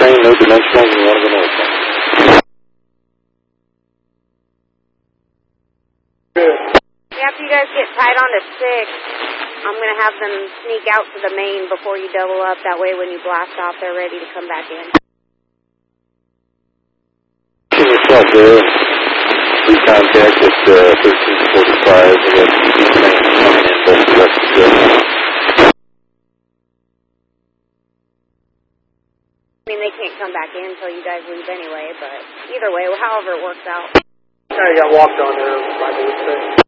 train, no dimensionals, and you want to go north. Good. After you guys get tied on to 6, I'm going to have them sneak out to the main before you double up. That way when you blast off, they're ready to come back in. Team yourself there. Free contact at 1345. We got TV train coming in both directions. I mean, they can't come back in until you guys leave anyway, but either way, however it works out. I got walked on there, I would say.